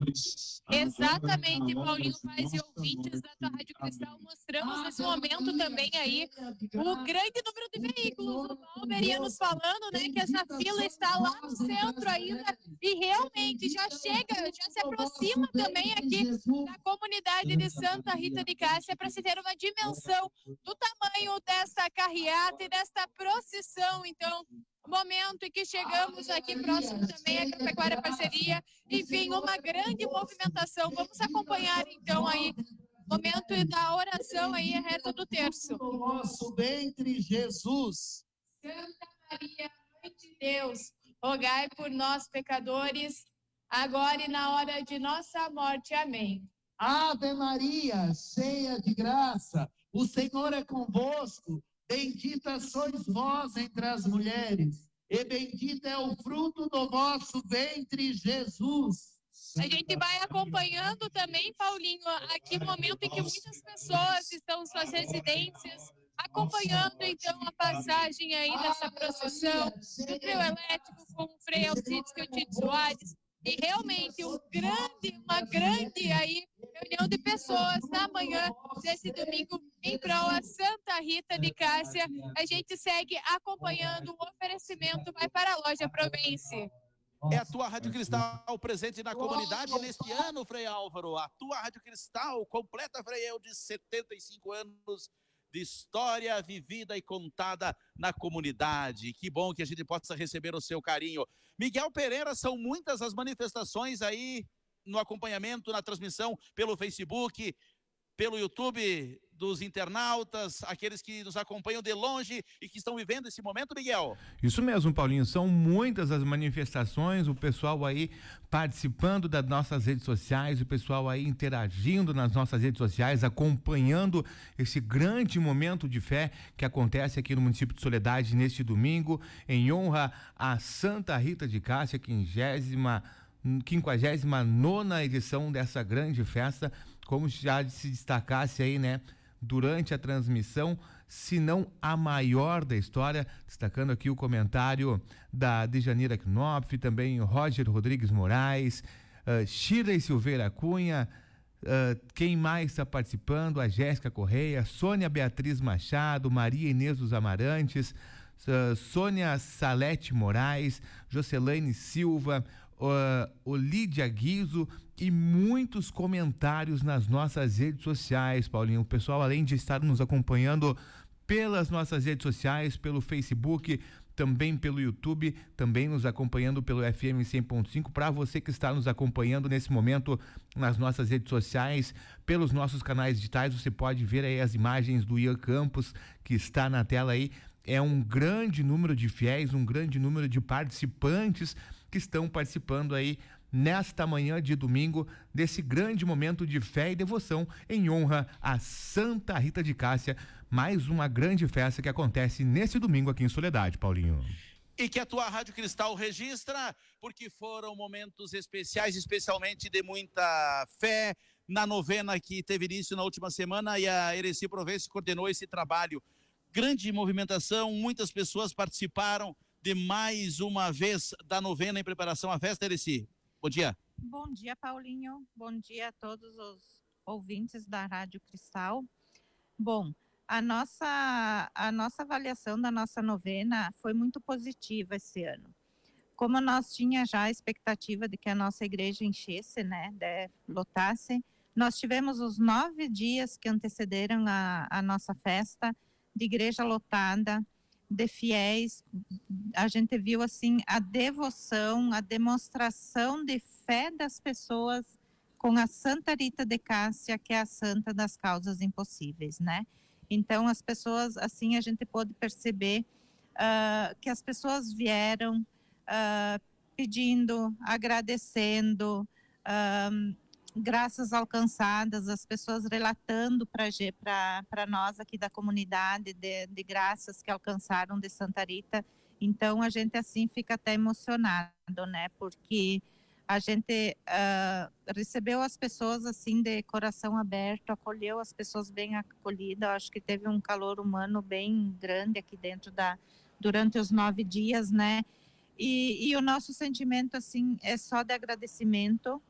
Exatamente, Paulinho, pais e ouvintes da tua Rádio Cristal, mostramos nesse momento também aí o grande número de veículos. O Valber ia nos falando, né, que essa fila está lá no centro ainda e realmente já se aproxima também aqui da comunidade de Santa Rita de Cássia para se ter uma dimensão do tamanho dessa carreata e desta procissão. Então, momento em que chegamos aqui próximo também à Agropecuária Parceria, enfim, uma grande movimentação. Vamos acompanhar então aí o momento da oração aí, a reza do terço. O nosso ventre, Jesus. Santa Maria, Mãe de Deus, rogai por nós pecadores, agora e na hora de nossa morte. Amém. Ave Maria, cheia de graça, o Senhor é convosco. Bendita sois vós entre as mulheres, e bendito é o fruto do vosso ventre, Jesus. A gente vai acompanhando também, Paulinho, aqui o momento em que muitas pessoas estão em suas residências, acompanhando então a passagem aí dessa procissão do trio elétrico com o Frei Alcides e o Tito Soares. E realmente uma grande aí reunião de pessoas na manhã desse domingo em prol a Santa Rita de Cássia. A gente segue acompanhando, o oferecimento vai para a loja Provence. É a tua Rádio Cristal presente na comunidade neste ano, Frei Álvaro. A tua Rádio Cristal completa, Frei Eu, de 75 anos de história vivida e contada na comunidade. Que bom que a gente possa receber o seu carinho. Miguel Pereira, são muitas as manifestações aí no acompanhamento, na transmissão pelo Facebook, pelo YouTube dos internautas, aqueles que nos acompanham de longe e que estão vivendo esse momento, Miguel. Isso mesmo, Paulinho, são muitas as manifestações, o pessoal aí participando das nossas redes sociais, o pessoal aí interagindo nas nossas redes sociais, acompanhando esse grande momento de fé que acontece aqui no município de Soledade neste domingo, em honra a Santa Rita de Cássia, 59ª edição dessa grande festa, como já se destacasse aí, né, durante a transmissão, se não a maior da história, destacando aqui o comentário da Dejanira Knopf, também o Roger Rodrigues Moraes, Shirley Silveira Cunha, quem mais está participando? A Jéssica Correia, Sônia Beatriz Machado, Maria Inês dos Amarantes, Sônia Salete Moraes, Jocelaine Silva, Lídia Guizo e muitos comentários nas nossas redes sociais, Paulinho. O pessoal, além de estar nos acompanhando pelas nossas redes sociais, pelo Facebook, também pelo YouTube, também nos acompanhando pelo FM 100.5. Para você que está nos acompanhando nesse momento nas nossas redes sociais, pelos nossos canais digitais, você pode ver aí as imagens do Ian Campos, que está na tela aí. É um grande número de fiéis, um grande número de participantes que estão participando aí nesta manhã de domingo desse grande momento de fé e devoção em honra a Santa Rita de Cássia, mais uma grande festa que acontece nesse domingo aqui em Soledade, Paulinho. E que a tua Rádio Cristal registra, porque foram momentos especiais, especialmente de muita fé, na novena que teve início na última semana, e a Ereci Provence coordenou esse trabalho. Grande movimentação, muitas pessoas participaram de mais uma vez da novena em preparação à festa, Ereci. Bom dia. Bom dia, Paulinho. Bom dia a todos os ouvintes da Rádio Cristal. Bom, a nossa avaliação da nossa novena foi muito positiva esse ano. Como nós tínhamos já a expectativa de que a nossa igreja enchesse, né, lotasse, nós tivemos os 9 dias que antecederam a nossa festa de igreja lotada, de fiéis. A gente viu assim a devoção, a demonstração de fé das pessoas com a Santa Rita de Cássia, que é a santa das causas impossíveis, né? Então as pessoas, assim, a gente pôde perceber que as pessoas vieram pedindo, agradecendo, graças alcançadas, as pessoas relatando para nós aqui da comunidade de graças que alcançaram de Santa Rita. Então a gente assim fica até emocionado, né, porque a gente recebeu as pessoas assim de coração aberto, acolheu as pessoas bem acolhidas. Acho que teve um calor humano bem grande aqui dentro durante os 9 dias, né, e o nosso sentimento assim é só de agradecimento